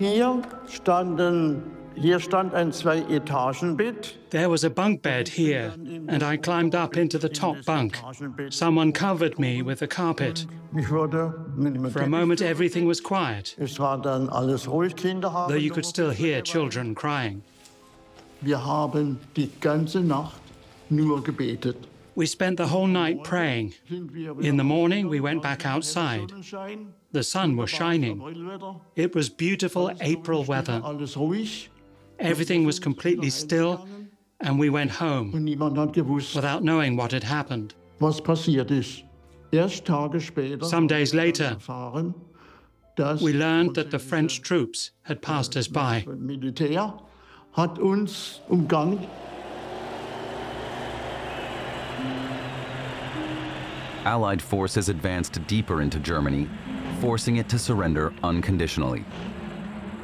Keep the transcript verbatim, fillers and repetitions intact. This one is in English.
Hier standen, hier stand ein Zwei-Etagen-Bett. There was a bunk bed here, and I climbed up into the top bunk. Someone covered me with a carpet. Ich wurde mit dem For a moment, everything was quiet, Es war dann alles ruhig, Kinder haben though you could dort still hear dabei. children crying. Wir haben die ganze Nacht nur gebetet. We spent the whole night praying. In the morning, we went back outside. The sun was shining. It was beautiful April weather. Alles ruhig Everything was completely still, and we went home und niemand hat gewusst, without knowing what had happened. was passiert ist. Erst Tage später Some days later, erfahren, dass we learned that the French troops had passed us by. das Militär hat uns umgangen. Allied forces advanced deeper into Germany, forcing it to surrender unconditionally.